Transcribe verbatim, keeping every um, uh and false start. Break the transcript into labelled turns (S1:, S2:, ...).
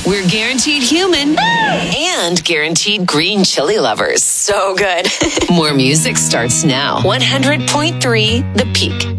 S1: We're guaranteed human and guaranteed green chili lovers.
S2: So good.
S1: More music starts now. one hundred point three The Peak.